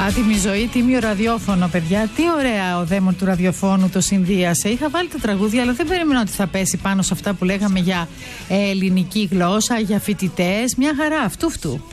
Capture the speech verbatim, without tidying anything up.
Άτιμη ζωή, τίμιο ραδιόφωνο, παιδιά. Τι ωραία ο δαίμον του ραδιοφώνου το συνδύασε. Είχα βάλει τα τραγούδια, αλλά δεν περίμενα ότι θα πέσει πάνω σε αυτά που λέγαμε για ελληνική γλώσσα, για φοιτητές. Μια χαρά, αυτού αυτού.